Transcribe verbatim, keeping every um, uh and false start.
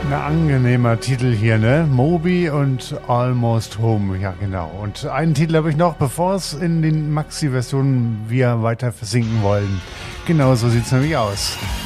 Ein angenehmer Titel hier, ne? Moby und Almost Home, ja genau. Und einen Titel habe ich noch, bevor es in den Maxi-Versionen wir weiter versinken wollen. Genau so sieht es nämlich aus.